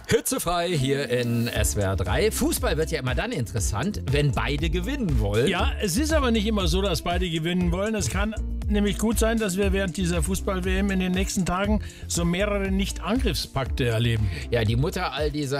Hitzefrei hier in SWR 3. Fußball wird ja immer dann interessant, wenn beide gewinnen wollen. Ja, es ist aber nicht immer so, dass beide gewinnen wollen. Es kann nämlich gut sein, dass wir während dieser Fußball-WM in den nächsten Tagen so mehrere Nicht-Angriffspakte erleben. Ja, die Mutter all dieser